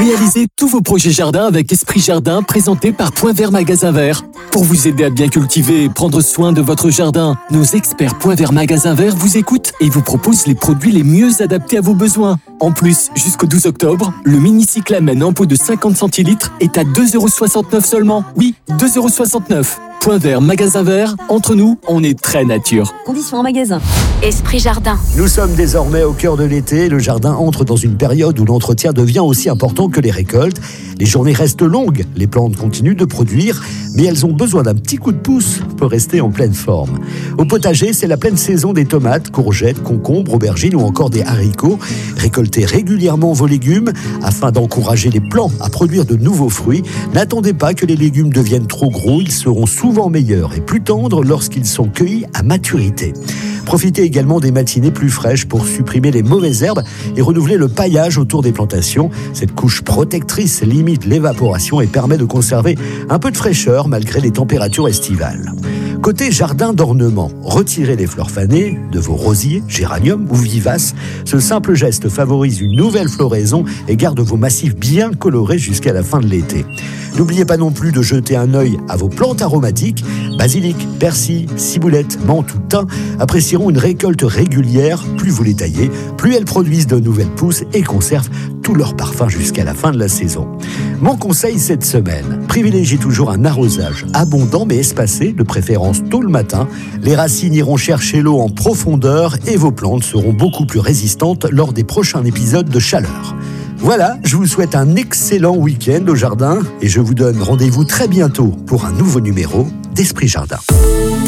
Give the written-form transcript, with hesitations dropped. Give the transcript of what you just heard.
Réalisez tous vos projets jardin avec Esprit Jardin, présenté par Point Vert Magasin Vert. Pour vous aider à bien cultiver et prendre soin de votre jardin, nos experts Point Vert Magasin Vert vous écoutent et vous proposent les produits les mieux adaptés à vos besoins. En plus, jusqu'au 12 octobre, le mini-cyclamen en pot de 50 centilitres est à 2,69€ seulement. Oui, 2,69€. Point Vert Magasin Vert, entre nous, on est très nature. Conditions en magasin. Esprit Jardin. Nous sommes désormais au cœur de l'été. Le jardin entre dans une période où l'entretien devient aussi important que les récoltes. Les journées restent longues, les plantes continuent de produire, mais elles ont besoin d'un petit coup de pouce pour rester en pleine forme. Au potager, c'est la pleine saison des tomates, courgettes, concombres, aubergines ou encore des haricots. Récoltez régulièrement vos légumes afin d'encourager les plants à produire de nouveaux fruits. N'attendez pas que les légumes deviennent trop gros, ils seront souvent meilleurs et plus tendres lorsqu'ils sont cueillis à maturité. Profitez également des matinées plus fraîches pour supprimer les mauvaises herbes et renouveler le paillage autour des plantations. Cette couche protectrice limite l'évaporation et permet de conserver un peu de fraîcheur malgré les températures estivales. Côté jardin d'ornement, retirez les fleurs fanées de vos rosiers, géraniums ou vivaces. Ce simple geste favorise une nouvelle floraison et garde vos massifs bien colorés jusqu'à la fin de l'été. N'oubliez pas non plus de jeter un œil à vos plantes aromatiques. Basilic, persil, ciboulette, menthe ou thym apprécieront une récolte régulière. Plus vous les taillez, plus elles produisent de nouvelles pousses et conservent tout leur parfum jusqu'à la fin de la saison. Mon conseil cette semaine, privilégiez toujours un arrosage abondant mais espacé, de préférence tôt le matin. Les racines iront chercher l'eau en profondeur et vos plantes seront beaucoup plus résistantes lors des prochains épisodes de chaleur. Voilà, je vous souhaite un excellent week-end au jardin et je vous donne rendez-vous très bientôt pour un nouveau numéro d'Esprit Jardin.